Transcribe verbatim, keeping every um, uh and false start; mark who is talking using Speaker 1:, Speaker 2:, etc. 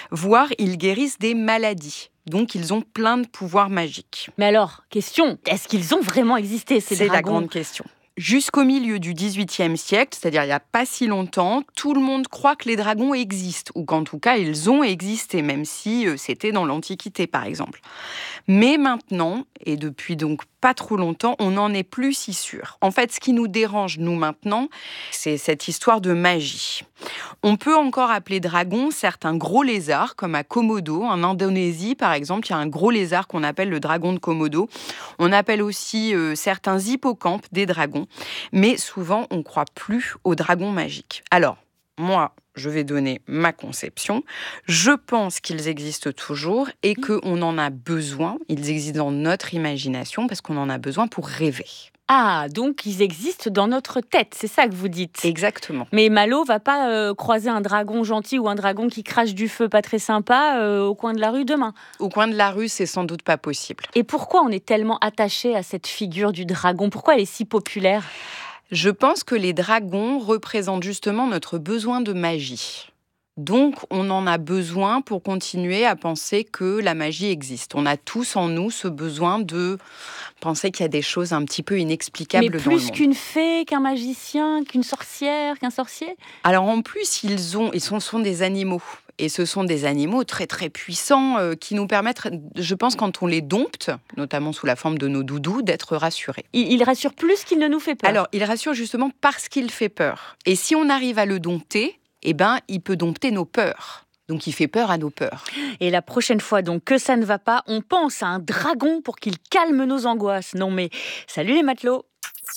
Speaker 1: voire ils guérissent des maladies. Donc, ils ont plein de pouvoirs magiques.
Speaker 2: Mais alors, question, est-ce qu'ils ont vraiment existé, ces
Speaker 1: C'est
Speaker 2: dragons ?
Speaker 1: la grande question. Jusqu'au milieu du dix-huitième siècle, c'est-à-dire il n'y a pas si longtemps, tout le monde croit que les dragons existent, ou qu'en tout cas, ils ont existé, même si euh, c'était dans l'Antiquité, par exemple. Mais maintenant, et depuis donc pas trop longtemps, on n'en est plus si sûr. En fait, ce qui nous dérange, nous, maintenant, c'est cette histoire de magie. On peut encore appeler dragon certains gros lézards, comme à Komodo. En Indonésie, par exemple, il y a un gros lézard qu'on appelle le dragon de Komodo. On appelle aussi euh, certains hippocampes des dragons. Mais souvent, on ne croit plus aux dragons magiques. Alors, moi, je vais donner ma conception. Je pense qu'ils existent toujours et qu'on en a besoin. Ils existent dans notre imagination parce qu'on en a besoin pour rêver.
Speaker 2: Ah, donc ils existent dans notre tête, c'est ça que vous dites ?
Speaker 1: Exactement.
Speaker 2: Mais Malo va pas euh, croiser un dragon gentil ou un dragon qui crache du feu pas très sympa euh, au coin de la rue demain.
Speaker 1: Au coin de la rue, c'est sans doute pas possible.
Speaker 2: Et pourquoi on est tellement attaché à cette figure du dragon ? Pourquoi elle est si populaire ?
Speaker 1: Je pense que les dragons représentent justement notre besoin de magie. Donc, on en a besoin pour continuer à penser que la magie existe. On a tous en nous ce besoin de penser qu'il y a des choses un petit peu inexplicables
Speaker 2: Mais
Speaker 1: dans le
Speaker 2: plus
Speaker 1: monde.
Speaker 2: qu'une fée, qu'un magicien, qu'une sorcière, qu'un sorcier ?
Speaker 1: Alors en plus, ils, ont, ils sont, sont des animaux. Et ce sont des animaux très très puissants euh, qui nous permettent, je pense, quand on les dompte, notamment sous la forme de nos doudous, d'être rassurés.
Speaker 2: Il, il rassure plus qu'il ne nous fait peur.
Speaker 1: Alors, il rassure justement parce qu'il fait peur. Et si on arrive à le dompter, eh ben, il peut dompter nos peurs. Donc, il fait peur à nos peurs.
Speaker 2: Et la prochaine fois, donc, que ça ne va pas, on pense à un dragon pour qu'il calme nos angoisses. Non mais, salut les matelots !